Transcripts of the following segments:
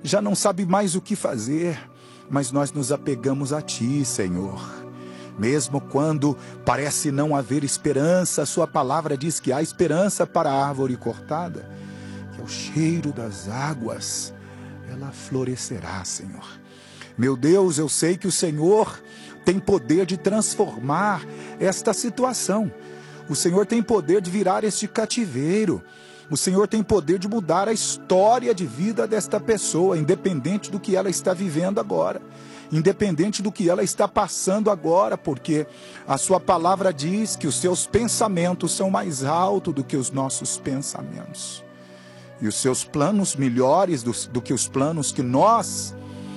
já não sabe mais o que fazer, mas nós nos apegamos a Ti, Senhor. Mesmo quando parece não haver esperança, a Sua palavra diz que há esperança para a árvore cortada, que ao cheiro das águas ela florescerá, Senhor. Meu Deus, eu sei que o Senhor tem poder de transformar esta situação. O Senhor tem poder de virar este cativeiro. O Senhor tem poder de mudar a história de vida desta pessoa, independente do que ela está vivendo agora, independente do que ela está passando agora, porque a Sua palavra diz que os seus pensamentos são mais altos do que os nossos pensamentos. E os seus planos melhores do que os planos que nós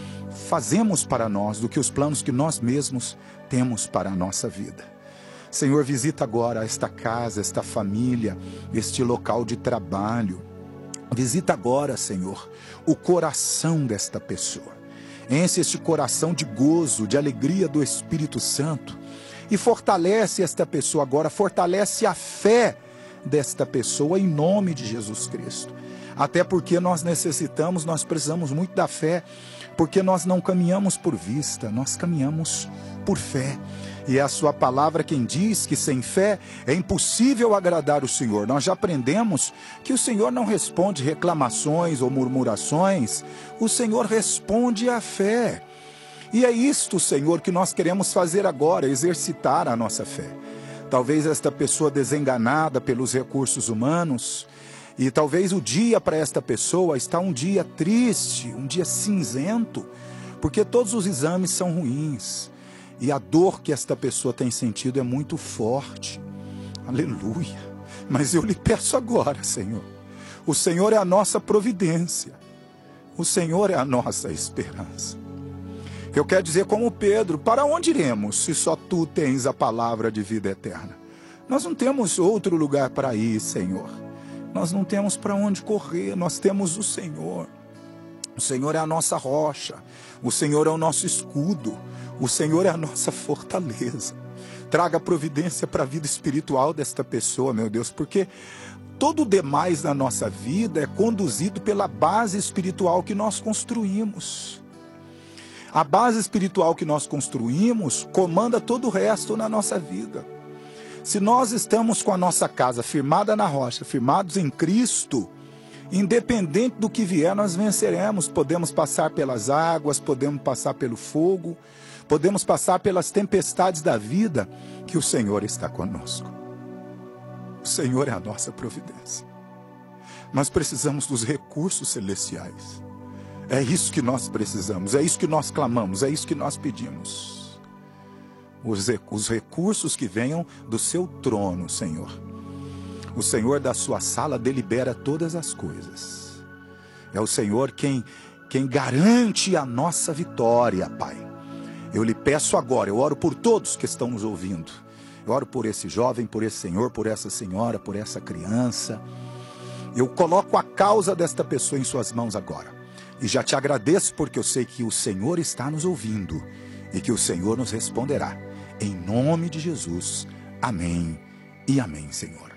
fazemos para nós, do que os planos que nós mesmos temos para a nossa vida. Senhor, visita agora esta casa, esta família, este local de trabalho. Visita agora, Senhor, o coração desta pessoa. Enche este coração de gozo, de alegria do Espírito Santo e fortalece esta pessoa agora, fortalece a fé desta pessoa em nome de Jesus Cristo. Até porque nós precisamos muito da fé, porque nós não caminhamos por vista, nós caminhamos por fé. E é a Sua palavra quem diz que sem fé é impossível agradar o Senhor. Nós já aprendemos que o Senhor não responde reclamações ou murmurações, o Senhor responde à fé. E é isto, Senhor, que nós queremos fazer agora, exercitar a nossa fé. Talvez esta pessoa desenganada pelos recursos humanos, e talvez o dia para esta pessoa está um dia triste, um dia cinzento, porque todos os exames são ruins. E a dor que esta pessoa tem sentido é muito forte. Aleluia. Mas eu lhe peço agora, Senhor. O Senhor é a nossa providência. O Senhor é a nossa esperança. Eu quero dizer como Pedro, para onde iremos se só Tu tens a palavra de vida eterna? Nós não temos outro lugar para ir, Senhor. Nós não temos para onde correr, nós temos o Senhor. O Senhor é a nossa rocha. O Senhor é o nosso escudo. O Senhor é a nossa fortaleza. Traga providência para a vida espiritual desta pessoa, meu Deus, porque todo o demais na nossa vida é conduzido pela base espiritual que nós construímos. A base espiritual que nós construímos comanda todo o resto na nossa vida. Se nós estamos com a nossa casa firmada na rocha, firmados em Cristo, independente do que vier, nós venceremos. Podemos passar pelas águas, podemos passar pelo fogo, podemos passar pelas tempestades da vida, que o Senhor está conosco. O Senhor é a nossa providência. Nós precisamos dos recursos celestiais. É isso que nós precisamos, é isso que nós clamamos, é isso que nós pedimos. Os recursos que venham do Seu trono, Senhor. O Senhor da Sua sala delibera todas as coisas. É o Senhor quem garante a nossa vitória, Pai. Eu lhe peço agora, eu oro por todos que estão nos ouvindo. Eu oro por esse jovem, por esse senhor, por essa senhora, por essa criança. Eu coloco a causa desta pessoa em Suas mãos agora. E já Te agradeço porque eu sei que o Senhor está nos ouvindo e que o Senhor nos responderá. Em nome de Jesus. Amém e amém, Senhor.